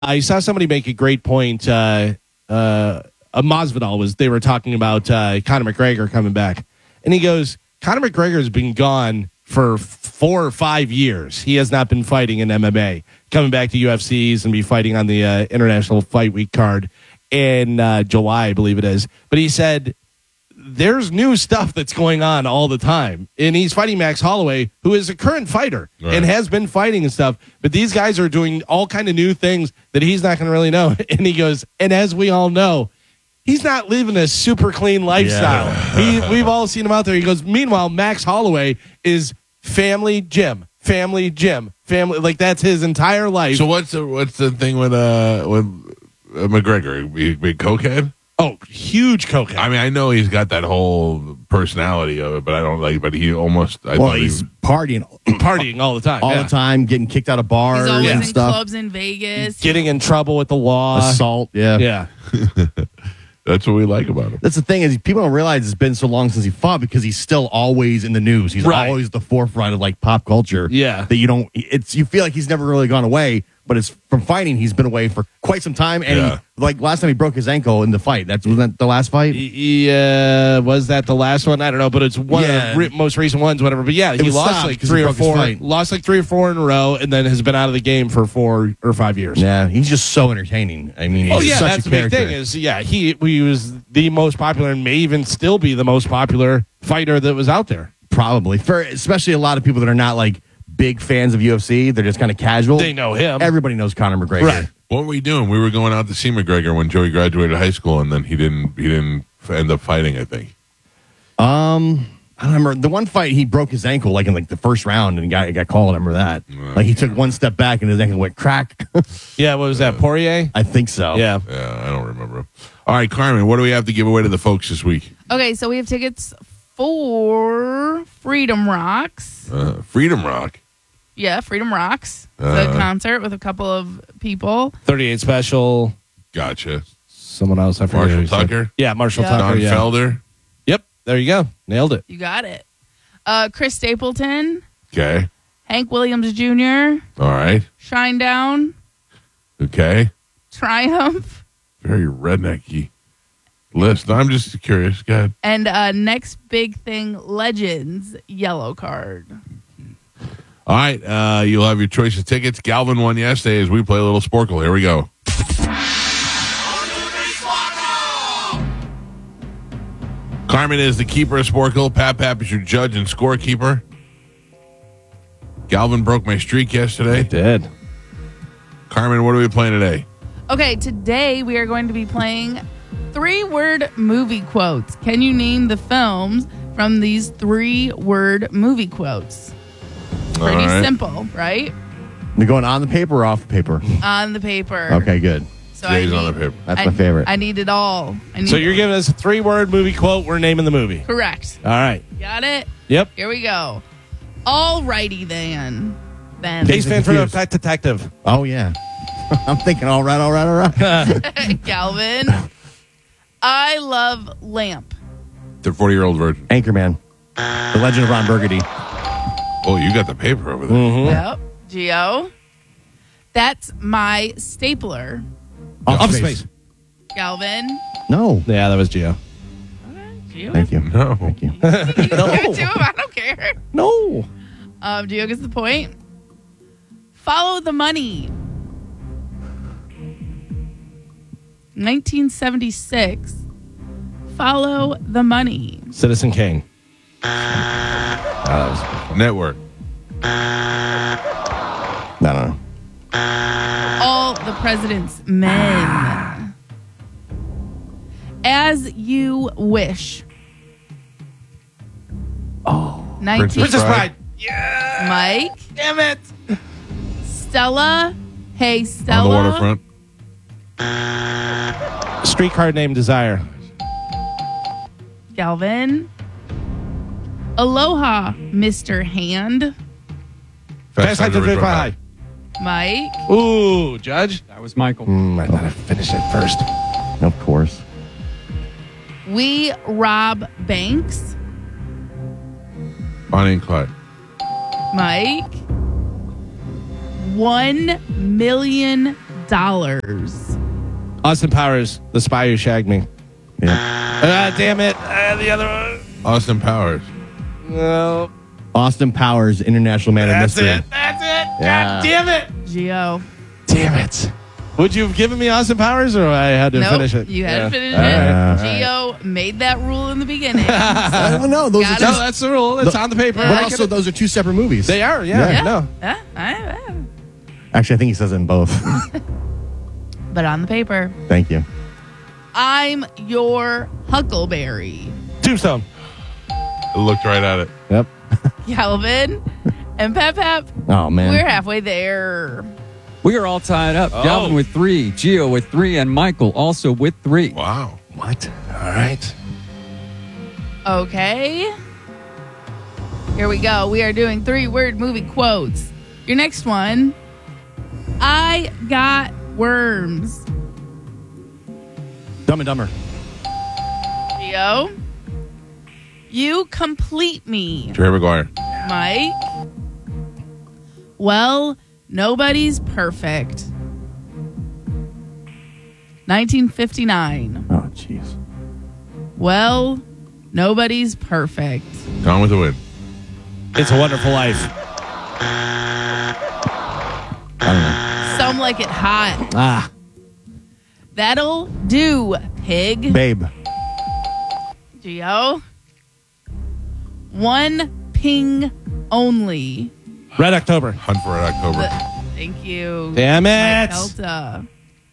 I saw somebody make a great point. Masvidal they were talking about Conor McGregor coming back. And he goes, Conor McGregor has been gone for 4 or 5 years. He has not been fighting in MMA. Coming back to UFCs and be fighting on the International Fight Week card in July, I believe it is. But he said, there's new stuff that's going on all the time. And he's fighting Max Holloway, who is a current fighter and has been fighting and stuff. But these guys are doing all kind of new things that he's not going to really know. And he goes, and as we all know, he's not living a super clean lifestyle. Yeah. We've all seen him out there. He goes, meanwhile, Max Holloway is family gym. Like that's his entire life. So what's the thing with McGregor? Big cokehead? Oh, huge cokehead. I mean, I know he's got that whole personality of it, but I don't like. But he almost. He's partying all the time, all the time, getting kicked out of bars. He's always and in stuff. clubs in Vegas, getting in trouble with the law, assault. Yeah. That's what we like about him. That's the thing is people don't realize it's been so long since he fought because he's still always in the news. He's always the forefront of like pop culture. Yeah, that you feel like he's never really gone away. But it's from fighting. He's been away for quite some time, and last time he broke his ankle in the fight. Wasn't that the last fight? Yeah, was that the last one? I don't know, but it's one of the most recent ones, whatever. But yeah, he lost like 3 or 4. Lost like 3 or 4 in a row, and then has been out of the game for 4 or 5 years. Yeah, he's just so entertaining. I mean, he's such that's a the character. big thing. Is he was the most popular, and may even still be the most popular fighter that was out there. Probably for especially a lot of people that are not like big fans of UFC. They're just kind of casual. They know him. Everybody knows Conor McGregor. Right. What were we doing? We were going out to see McGregor when Joey graduated high school, and then he didn't end up fighting, I think. I don't remember the one fight he broke his ankle like in like the first round and got called. I remember that. Like he took one step back and his ankle went crack. Yeah, what was that? Poirier? I think so. Yeah, I don't remember. All right, Carmen, what do we have to give away to the folks this week? Okay, so we have tickets for Freedom Rocks. Freedom Rock. Yeah, Freedom Rocks. It's a concert with a couple of people. 38 Special. Gotcha. Someone else. I forget. Marshall Tucker. Yeah, Marshall Yeah. Tucker. Don Felder. Yep, there you go. Nailed it. You got it. Chris Stapleton. Okay. Hank Williams Jr. All right. Shinedown. Okay. Triumph. Very rednecky list. I'm just curious. Go ahead. And next big thing, Legends Yellow Card. All right, you'll have your choice of tickets. Galvin won yesterday as we play a little Sporkle. Here we go. Carmen is the keeper of Sporkle. Pap is your judge and scorekeeper. Galvin broke my streak yesterday. I did. Carmen, what are we playing today? Okay, today we are going to be playing 3-word movie quotes. Can you name the films from these 3-word movie quotes? Pretty simple, right? They're going on the paper or off the paper? On the paper. Okay, good. So Jay's on the paper. That's my favorite. I need it all. So you're giving us a 3-word movie quote. We're naming the movie. Correct. All right. Got it? Yep. Here we go. Alrighty then. Case fan for the Pet Detective. Oh, yeah. I'm thinking, all right. Galvin. I love Lamp. The 40-year-old virgin. Anchorman. The Legend of Ron Burgundy. Oh, you got the paper over there. Mm-hmm. Yep. Gio. That's my stapler. Office Space. Galvin. No. Yeah, that was Gio. Gio. Thank you. No. Thank you. You can give it to him. I don't care. No. Gio gets the point. Follow the Money. 1976. Follow the Money. Citizen Kane. Network. I don't know. All the President's Men. As You Wish. Oh. 19. Princess Bride. Mike. Damn it. Stella. Hey, Stella. On the waterfront. Streetcar Named Desire. Galvin. Aloha, Mr. Hand. Fast Times at Ridgemont High. Mike. Ooh, Judge. That was Michael. I thought I'd finish it first. Of course. We Rob Banks. Bonnie and Clyde. Mike. $1 million. Austin Powers, The Spy Who Shagged Me. Yeah. Damn it. The other one. Austin Powers. No. Austin Powers, International Man of That's Mystery. it. That's it. Yeah. God damn it. Geo. Damn it. Would you have given me Austin Powers or I had to Nope, finish it? you had to finish right. it. Geo made that rule in the beginning. I don't know. Those are Got two, No, that's the rule. It's on the paper. but I also, can- those are two separate movies. they are. Yeah. No. Actually, I think he says it in both. But on the paper. Thank you. I'm your Huckleberry. Tombstone. I looked right at it. Yep. Calvin and Pep. Oh, man. We're halfway there. We are all tied up. Galvin with 3, Gio with 3, and Michael also with 3. Wow. What? All right. Okay. Here we go. We are doing 3-word movie quotes. Your next one. I got worms. Dumb and Dumber. Gio. You complete me. Jerry Maguire. Mike. Well, nobody's perfect. 1959. Oh, jeez. Well, nobody's perfect. Gone with the Wind. It's a Wonderful Life. Some like it hot. Ah, That'll do, pig. Babe. Gio. One ping only. Red October. Hunt for Red October. Thank you. Damn Mike it. Helta.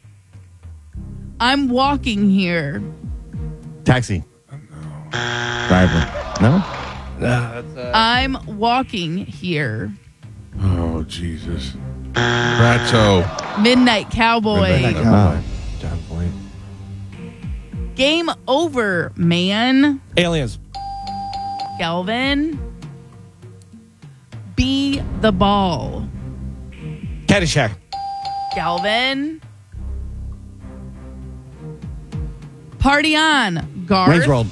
I'm walking here. Taxi. Driver. No? I'm walking here. Oh, Jesus. Ratso. Midnight Cowboy. Midnight Oh. John Boyd. Game over, man. Aliens. Galvin. Be the ball. Caddyshack. Galvin. Party on, Garth. Wayne's World.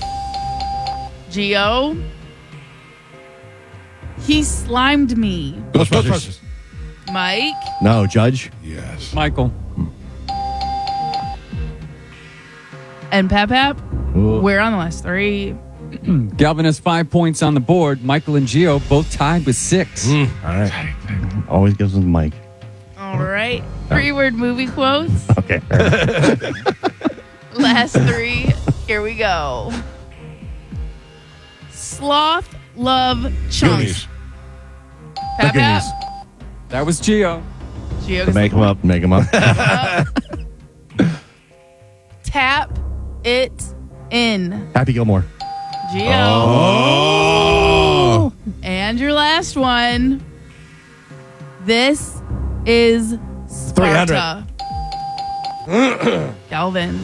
Gio. He slimed me. Ghostbusters. Mike. No, Judge. Yes. Michael. And Pep. Ooh. We're on the last 3. Galvin has 5 points on the board. Michael and Gio both tied with 6. All right. Always gives him the mic. All right. 3-word movie quotes. Okay. Last 3. Here we go. Sloth love chunks. Goonies. Pep. Goonies. That was Gio. Gio gets Make the him up. Make him up. Tap it in. Happy Gilmore. Gio. Oh. And your last one. This is Sparta. 300. Galvin.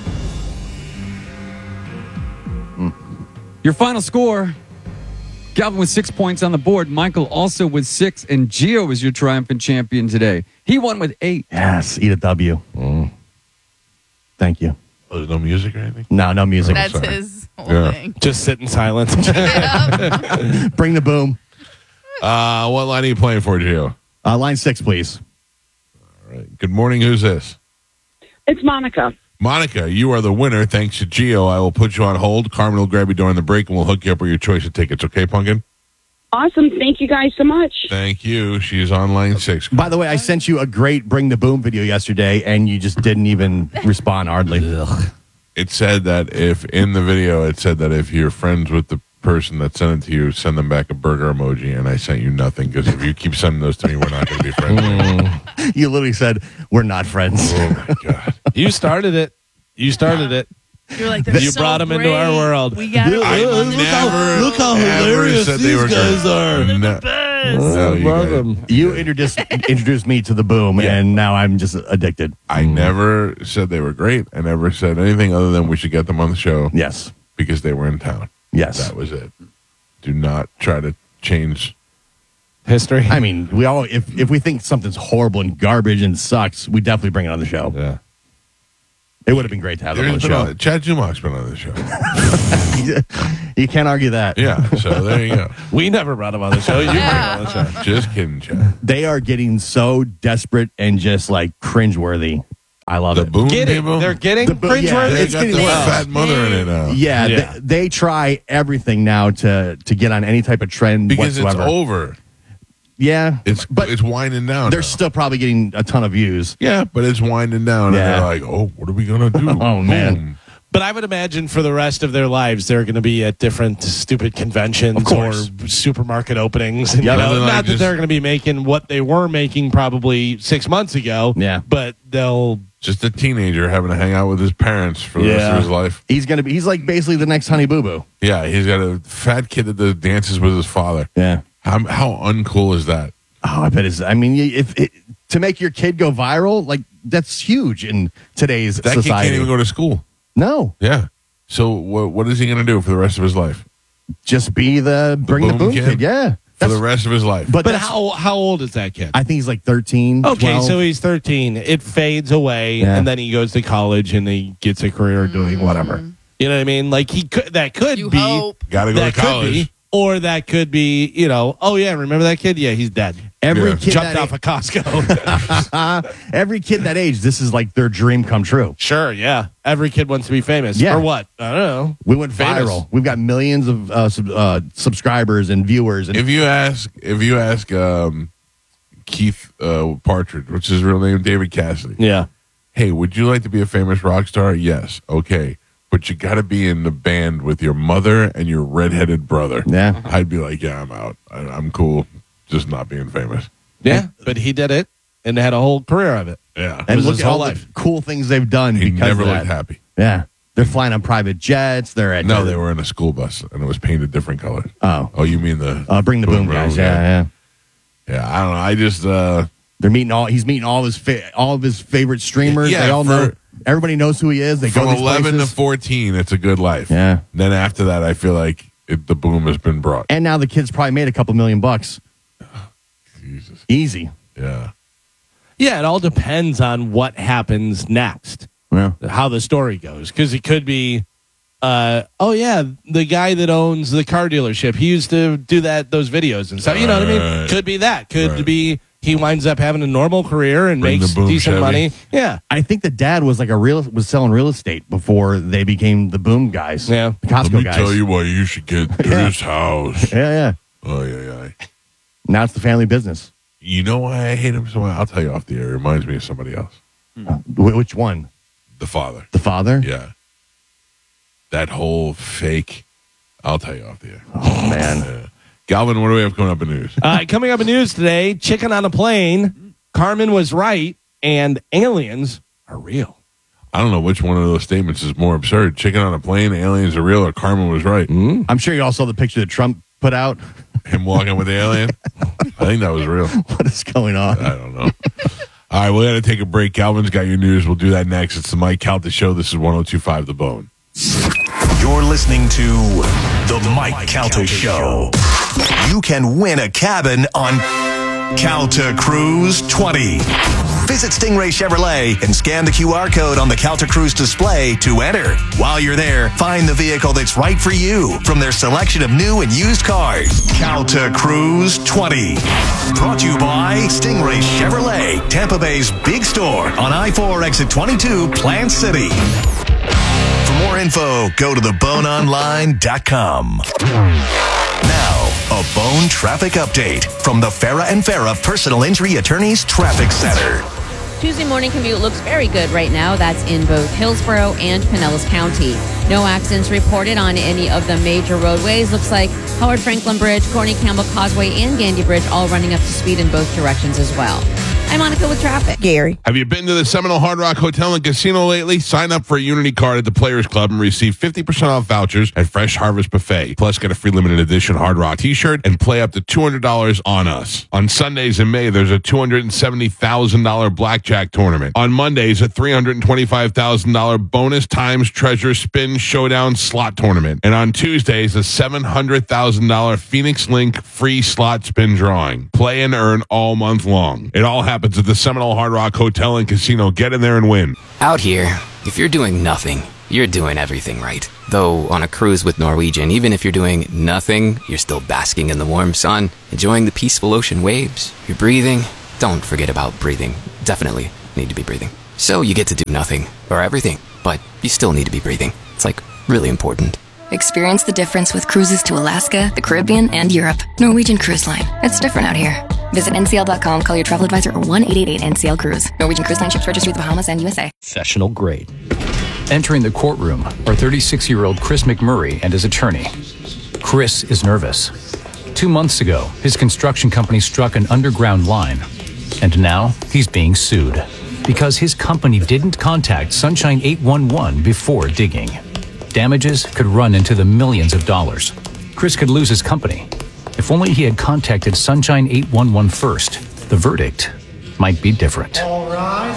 Your final score. Galvin with 6 points on the board. Michael also with 6. And Gio is your triumphant champion today. He won with 8. Yes. Eat a W. Thank you. Oh, there's no music or anything? No music. That's sorry. his whole Yeah. thing. Just sit in silence. Bring the boom. What line are you playing for, Gio? Line 6, please. All right. Good morning. Who's this? It's Monica. Monica, you are the winner. Thanks to Gio. I will put you on hold. Carmen will grab you during the break, and we'll hook you up with your choice of tickets. Okay, Pumpkin? Awesome. Thank you guys so much. Thank you. She's on line 6. By the way, I sent you a great Bring the Boom video yesterday, and you just didn't even respond hardly. It said that if in the video, it said that if you're friends with the person that sent it to you, send them back a burger emoji. And I sent you nothing because if you keep sending those to me, we're not going to be friends anymore. You literally said, we're not friends. Oh, my God. You started it. You started it. You're like, they're You so brought 'em into great. our world. We got 'em I on the never, look how ever hilarious said they these were guys good. are. No, best. no, you Love guys- them. You introduced me to the boom, Yeah. and now I'm just addicted. I never said they were great. I never said anything other than we should get them on the show Yes. because they were in town. Yes. That was it. Do not try to change. History. I mean, we all if we think something's horrible and garbage and sucks, we definitely bring it on the show. Yeah. It would have been great to have him on the There's show. been Chad Zumach's been on the show. You can't argue that. Yeah, so there you go. We never brought him on the show. You brought him on the show. Just kidding, Chad. They are getting so desperate and just like cringeworthy. I love The it. Boom Getting, people. they're getting The bo- yeah, cringeworthy. They it's got getting the well. fat mother in it now. Yeah, Yeah. They try everything now to get on any type of trend Because whatsoever. it's over. Yeah, But it's winding down. they're now. still probably getting a ton of views. Yeah, but it's winding down, Yeah. and they're like, "Oh, what are we gonna do?" Oh, man. Boom. But I would imagine for the rest of their lives, they're going to be at different stupid conventions Of course. or supermarket openings. And, Yeah, you know, they're like not that just- they're going to be making what they were making probably 6 months ago. Yeah. But they'll. Just a teenager having to hang out with his parents for the rest Yeah. of his life. He's like basically the next Honey Boo Boo. Yeah, he's got a fat kid that does dances with his father. Yeah. How uncool is that? Oh, I bet it's. I mean, to make your kid go viral, like that's huge in today's That kid society. can't even go to school. No, Yeah. So what is he going to do for the rest of his life? just be bring the boom boom kid? kid. Yeah, For the rest of his life. but But that's- how old is that kid? I think he's like 13. Okay, 12. so he's 13. It fades away, Yeah. and then he goes to college and he gets a career doing whatever. You know what I mean? Like that could You be hope. Got to go to that could college. be, or that could be, you know, oh yeah, remember that kid? Yeah, he's dead. every Yeah. kid Jumped that off of Costco. every kid that age, this is like their dream come true. Sure, yeah. Every kid wants to be famous. Yeah. For what? I don't know. We went Famous. viral. We've got millions of subscribers and viewers. And If you ask Keith Partridge, which is his real name, David Cassidy, Yeah. hey, would you like to be a famous rock star? Yes. Okay. But you got to be in the band with your mother and your redheaded brother. Yeah. I'd be like, yeah, I'm out. I'm cool. Just not being famous. Yeah. But he did it and had a whole career of it. Yeah. and was look his at all whole the life. cool things they've done He because never of that. looked happy. Yeah, they're flying on private jets. They're at No, they were in a school bus and it was painted different colors. Oh, Oh, you mean the bring the boom guys. Yeah. Yeah, I don't know. I just They're meeting all. He's meeting all of his favorite streamers. Yeah, they all for- know. Everybody knows who he is. They from go these 11 places. to 14, it's a good life. Yeah. Then after that, I feel like the boom has been brought. And now the kid's probably made a couple $1,000,000. Jesus. Easy. Yeah. Yeah, it all depends on what happens next, Yeah. how the story goes. Because it could be, oh yeah, the guy that owns the car dealership, he used to do those videos and stuff. You know what I mean? Right. Could be that. Could Right. be he winds up having a normal career and Bring the makes boom decent Chevy. money. Yeah. I think the dad was like was selling real estate before they became the boom guys. Yeah. The Costco Let me guys. tell you why you should get this house. Yeah. Oh, yeah. Now it's the family business. You know why I hate him so much? I'll tell you off the air. It reminds me of somebody else. Which one? The father. The father? Yeah. That whole fake. I'll tell you off the air. Oh man. Yeah. Galvin, what do we have coming up in news? Coming up in news today, chicken on a plane. Carmen was right, and aliens are real. I don't know which one of those statements is more absurd. Chicken on a plane, aliens are real, or Carmen was right. I'm sure you all saw the picture that Trump put out. Him walking with the alien? I think that was real. What is going on? I don't know. All right, we got to take a break. Calvin's got your news. We'll do that next. It's the Mike Calta Show. This is 102.5 The Bone. You're listening to The Mike Calta Show. You can win a cabin on Calta Cruise 20. Visit Stingray Chevrolet and scan the QR code on the Calta Cruise display to enter. While you're there, find the vehicle that's right for you from their selection of new and used cars. Calta Cruise 20. Brought to you by Stingray Chevrolet, Tampa Bay's big store on I-4 exit 22, Plant City. For more info, go to theboneonline.com. Now, a Bone traffic update from the Farah and Farah Personal Injury Attorneys Traffic Center. Tuesday morning commute looks very good right now. That's in both Hillsborough and Pinellas County. No accidents reported on any of the major roadways. Looks like Howard Franklin Bridge, Corny Campbell Causeway, and Gandy Bridge all running up to speed in both directions as well. I'm Monica with traffic. Gary. Have you been to the Seminole Hard Rock Hotel and Casino lately? Sign up for a Unity card at the Players Club and receive 50% off vouchers at Fresh Harvest Buffet. Plus, get a free limited edition Hard Rock t-shirt and play up to $200 on us. On Sundays in May, there's a $270,000 blackjack tournament. On Mondays, a $325,000 bonus times treasure spin showdown slot tournament. And on Tuesdays, a $700,000 Phoenix Link free slot spin drawing. Play and earn all month long. It all happens at the Seminole Hard Rock Hotel and Casino. Get in there and win. Out here, If you're doing nothing, you're doing everything right. Though on a cruise with Norwegian, even if you're doing nothing, you're still basking in the warm sun, enjoying the peaceful ocean waves. You're breathing. Don't forget about breathing. Definitely need to be breathing. So you get to do nothing or everything, but you still need to be breathing. It's like really important. Experience the difference with cruises to Alaska, the Caribbean, and Europe. Norwegian Cruise Line. It's different out here. Visit ncl.com, call your travel advisor, or 1-888-NCL-CRUISE. Norwegian Cruise Line ships registry the Bahamas and USA. Professional grade. Entering the courtroom are 36-year-old Chris McMurray and his attorney. Chris is nervous. 2 months ago, his construction company struck an underground line, and now he's being sued because his company didn't contact Sunshine 811 before digging. Damages could run into the millions of dollars. Chris could lose his company. If only he had contacted Sunshine 811 first, the verdict might be different. All rise.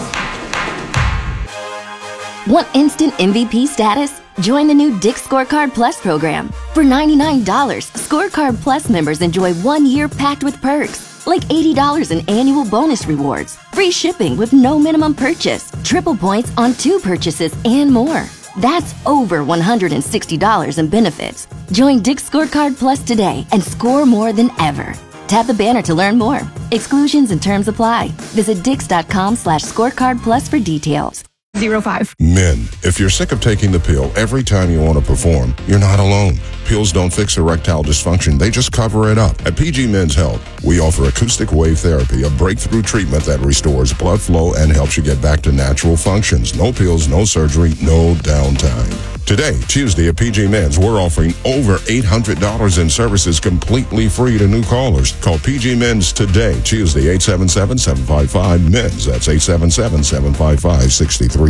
Want instant MVP status? Join the new Dick's Scorecard Plus program. For $99, Scorecard Plus members enjoy 1 year packed with perks, like $80 in annual bonus rewards, free shipping with no minimum purchase, triple points on 2 purchases, and more. That's over $160 in benefits. Join Dick's Scorecard Plus today and score more than ever. Tap the banner to learn more. Exclusions and terms apply. Visit dix.com/scorecard plus for details. 05. Men, if you're sick of taking the pill every time you want to perform, you're not alone. Pills don't fix erectile dysfunction. They just cover it up. At PG Men's Health, we offer acoustic wave therapy, a breakthrough treatment that restores blood flow and helps you get back to natural functions. No pills, no surgery, no downtime. Today, Tuesday at PG Men's, we're offering over $800 in services completely free to new callers. Call PG Men's today, Tuesday, 877-755-MENS. That's 877-755-6300.